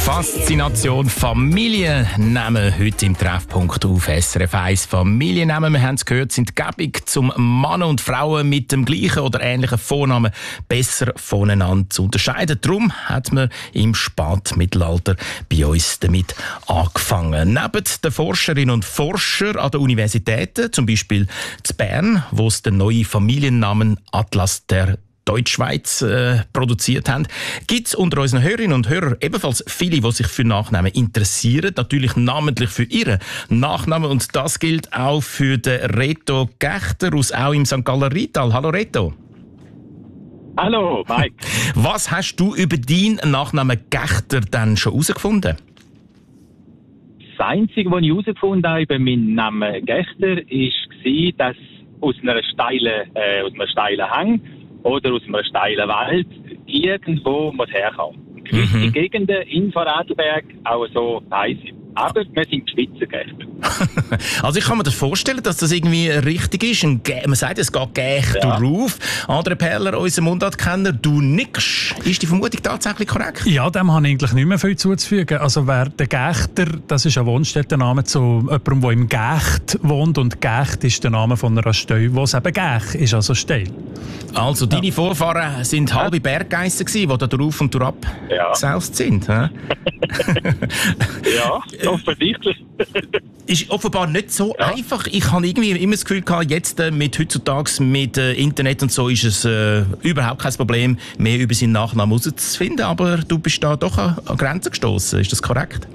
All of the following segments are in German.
Faszination Familiennamen heute im Treffpunkt auf SRF 1. Familiennamen, wir haben es gehört, sind gäbig, zum Männer und Frauen mit dem gleichen oder ähnlichen Vornamen besser voneinander zu unterscheiden. Darum hat man im Spätmittelalter bei uns damit angefangen. Neben den Forscherinnen und Forschern an den Universitäten, zum Beispiel zu Bern, wo es den neuen Familiennamen Atlas der Deutschschweiz produziert haben, gibt es unter unseren Hörerinnen und Hörern ebenfalls viele, die sich für Nachnamen interessieren, natürlich namentlich für ihren Nachnamen, und das gilt auch für den Reto Gächter aus auch im St. Galler Rital. Hallo Reto. Hallo Mike. Was hast du über deinen Nachnamen Gächter dann schon herausgefunden? Das Einzige, was ich herausgefunden habe über meinen Namen Gächter, war, dass aus einem steilen Hang oder aus einem steilen Wald irgendwo muss herkommen. Gewisse Gegenden in Vorarlberg auch so heißen. Aber wir sind Spitzengechter. Also ich kann mir das vorstellen, dass das irgendwie richtig ist. Man sagt, es geht Gächter rauf. Andere Perler, unser Mundartkenner, du nix. Ist die Vermutung tatsächlich korrekt? Ja, dem habe ich eigentlich nicht mehr viel zuzufügen. Also der Gächter, das ist ein Wohnstättenname zu jemandem, der im Gächt wohnt. Und Gächt ist der Name von einer Stelle, wo es eben Gäch ist, also Steil. Also deine Vorfahren sind halbe Berggeissen gewesen, die da drauf und drauf gesaust sind. Ja, offensichtlich. Ist offenbar nicht so einfach. Ich habe irgendwie immer das Gefühl gehabt, jetzt heutzutage mit Internet und so ist es überhaupt kein Problem, mehr über seinen Nachnamen herauszufinden. Aber du bist da doch an Grenzen gestoßen. Ist das korrekt?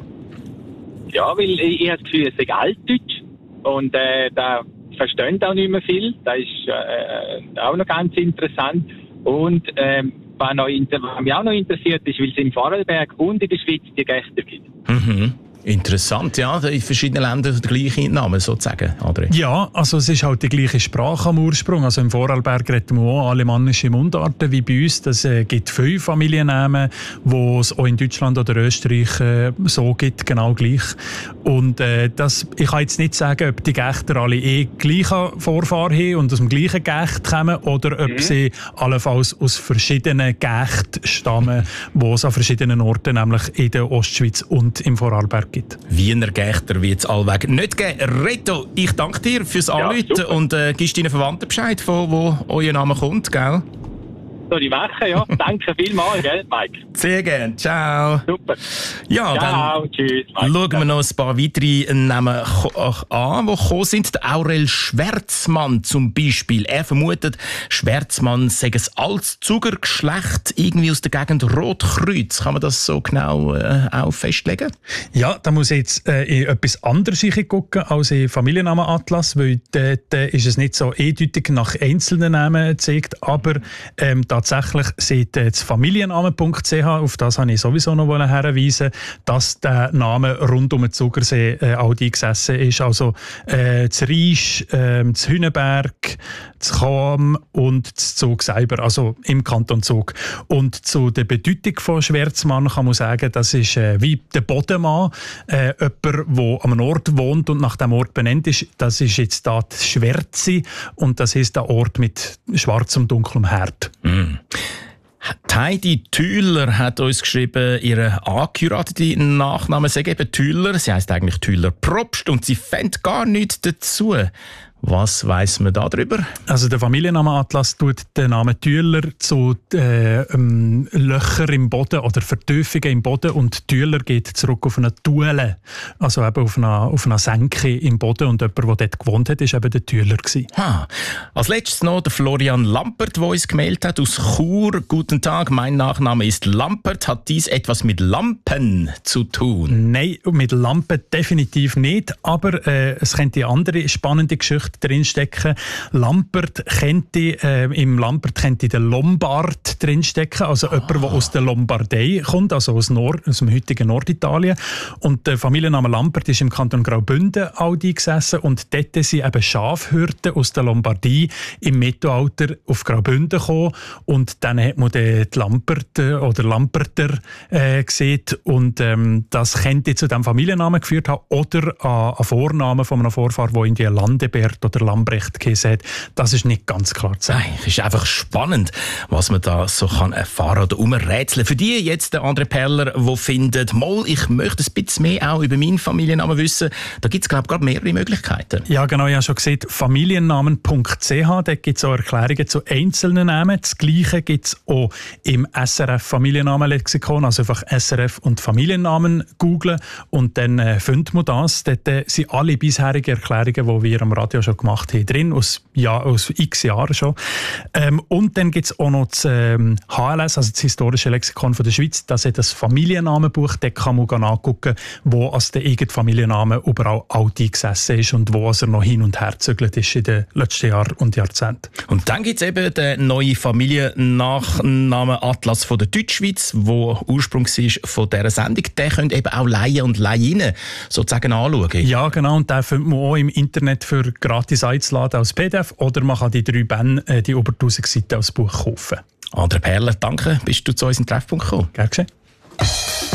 Ja, weil ich habe das Gefühl, es ist Altdeutsch. Und da verstehen auch nicht mehr viel. Das ist auch noch ganz interessant. Und was mich auch noch interessiert ist, weil es in Vorarlberg und in der Schweiz die Gäste gibt. Mhm. Interessant, ja. In verschiedenen Ländern der gleiche Name, sozusagen, André. Ja, also es ist halt die gleiche Sprache am Ursprung. Also im Vorarlberg reden wir auch alemannische Mundarten wie bei uns. Es gibt viele Familiennamen, die es auch in Deutschland oder Österreich so gibt, genau gleich. Und ich kann jetzt nicht sagen, ob die Gächter alle gleichen Vorfahren haben und aus dem gleichen Gächt kommen oder ob sie allenfalls aus verschiedenen Gächten stammen, die es an verschiedenen Orten, nämlich in der Ostschweiz und im Vorarlberg gibt. Wiener Gächter wird es allweg nicht geben. Reto, ich danke dir fürs Anrufen und gibst deinen Verwandten Bescheid, von wo euer Name kommt, gell? Soll ich machen, ja. Danke vielmals, gell, Mike? Sehr gerne. Ciao. Super. Ja, ciao, dann tschüss, Mike. schauen wir noch ein paar weitere Namen an, die gekommen sind. Der Aurel Schwärzmann zum Beispiel. Er vermutet, Schwärzmann sei ein Altzuger-Geschlecht, irgendwie aus der Gegend Rotkreuz. Kann man das so genau auch festlegen? Ja, da muss ich jetzt in etwas anderes gucken als in Familiennamenatlas, weil dort ist es nicht so eindeutig nach einzelnen Namen gezeigt, aber tatsächlich sieht das Familiennamen.ch, auf das habe ich sowieso noch hinweisen, dass der Name rund um den Zugersee all eingesessen ist. Also das Riesch, das Hünenberg, das Cham und das Zug selber, also im Kanton Zug. Und zu der Bedeutung von Schwärzmann kann man sagen, das ist wie der Bodenmann, jemand, der an einem Ort wohnt und nach dem Ort benannt ist. Das ist jetzt da die Schwärze und das ist der Ort mit schwarzem, dunklem Herd. Heidi Thüler hat uns geschrieben, ihre angeheiratete Nachname sei eben Thüler. Sie heisst eigentlich Thüler Probst und sie fände gar nichts dazu. Was weiss man darüber? Also der Familiennamenatlas tut den Namen Thüler zu Löcher im Boden oder Vertiefungen im Boden und Thüler geht zurück auf eine Tuele, also eben auf eine Senke im Boden und jemand, der dort gewohnt hat, war eben der Thüler. Als letztes noch der Florian Lampert, der uns gemeldet hat aus Chur. Guten Tag, mein Nachname ist Lampert. Hat dies etwas mit Lampen zu tun? Nein, mit Lampen definitiv nicht, aber es könnte eine andere spannende Geschichte drinstecken. Im Lampert könnte der Lombard drinstecken, also jemand, der aus der Lombardei kommt, also aus dem heutigen Norditalien. Und der Familienname Lampert ist im Kanton Graubünden eingesessen und dort sind eben Schafhirten aus der Lombardei im Mittelalter auf Graubünden gekommen und dann hat man die Lamperter oder Lamperter gesehen und das könnte zu diesem Familiennamen geführt haben oder an Vornamen von einem Vorfahr, der in die Landebert Lambert oder Lambrecht geheißen hat. Das ist nicht ganz klar zu sagen. Nein, es ist einfach spannend, was man da so kann erfahren oder umrätseln. Für die jetzt der andere Perler, der findet, mal, ich möchte ein bisschen mehr auch über meinen Familiennamen wissen, da gibt es, glaube ich, gerade mehrere Möglichkeiten. Ja, genau, ich habe schon gesehen, familiennamen.ch, da gibt es auch Erklärungen zu einzelnen Namen. Das Gleiche gibt es auch im SRF Familiennamenlexikon, also einfach SRF und Familiennamen googlen und dann findet man das. Dort sind alle bisherigen Erklärungen, die wir am Radio schon gemacht haben, drin, aus x Jahren schon. Und dann gibt es auch noch das HLS, also das Historische Lexikon von der Schweiz. Das ist das Familiennamenbuch, da kann man nachgucken, wo als der eigene Familienname überall alt eingesessen ist und wo er noch hin und her gezögert ist in den letzten Jahren und Jahrzehnten. Und dann gibt es eben den neuen Familiennachnamen-Atlas von der Deutschschweiz, der Ursprung ist von dieser Sendung. Den können eben auch Laien und Laieninnen sozusagen anschauen. Ja, genau. Und den findet man auch im Internet für gratis einzuladen als PDF oder man kann die 3 Bände, die über 1000 Seiten als Buch kaufen. André Perler, danke, bist du zu unserem Treffpunkt gekommen. Gern geschehen.